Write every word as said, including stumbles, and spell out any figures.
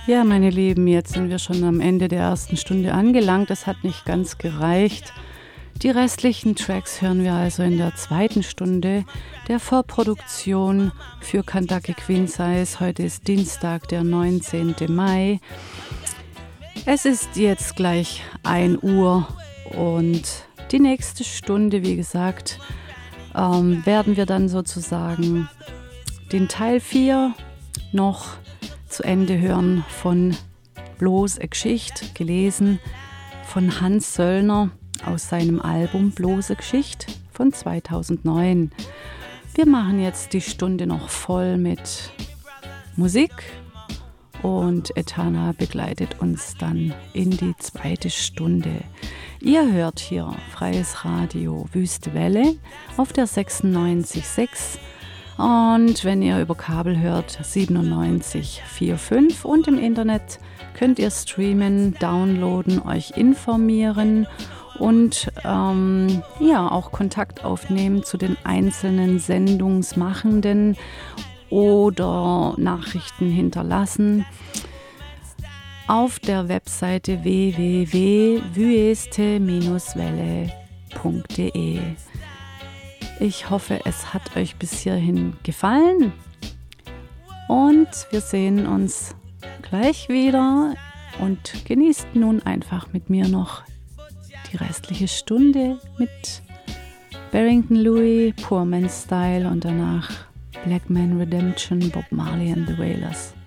Ja, meine Lieben, jetzt sind wir schon am Ende der ersten Stunde angelangt. Das hat nicht ganz gereicht. Die restlichen Tracks hören wir also in der zweiten Stunde der Vorproduktion für Kentucky Queen Size. Heute ist Dienstag, der neunzehnten Mai. Es ist jetzt gleich ein Uhr und die nächste Stunde, wie gesagt, ähm, werden wir dann sozusagen den Teil vier noch zu Ende hören von Bloß e Geschicht, gelesen von Hans Söllner aus seinem Album Bloß e Geschicht von zweitausendneun. Wir machen jetzt die Stunde noch voll mit Musik und Etana begleitet uns dann in die zweite Stunde. Ihr hört hier Freies Radio Wüste Welle auf der sechsundneunzig Komma sechs. Und wenn ihr über Kabel hört, siebenundneunzig Komma fünfundvierzig und im Internet könnt ihr streamen, downloaden, euch informieren und ähm, ja, auch Kontakt aufnehmen zu den einzelnen Sendungsmachenden oder Nachrichten hinterlassen auf der Webseite w w w punkt wüste welle punkt d e. Ich hoffe, es hat euch bis hierhin gefallen und wir sehen uns gleich wieder und genießt nun einfach mit mir noch die restliche Stunde mit Barrington Lewis, Poor Man's Style und danach Black Man Redemption, Bob Marley and the Wailers.